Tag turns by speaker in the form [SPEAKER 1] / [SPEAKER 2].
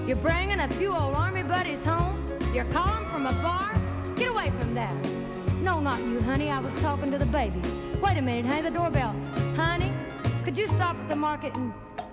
[SPEAKER 1] You're bringing a few old army buddies home. You're calling from a bar. Get away from there. No, not you, honey. I was talking to the baby. Wait a minute, honey. The doorbell. Honey, could you stop at the market and